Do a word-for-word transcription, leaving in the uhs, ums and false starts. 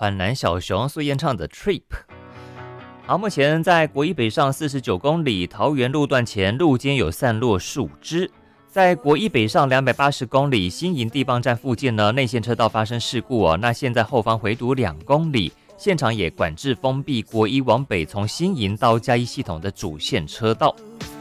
缓南小熊苏彦畅的 Trip。好，目前在国一北上四十九公里桃园路段前路间有散落树枝，在国一北上两百八十公里新营地磅站附近呢，内线车道发生事故哦，那现在后方回堵两公里，现场也管制封闭国一往北从新营到嘉义系统的主线车道。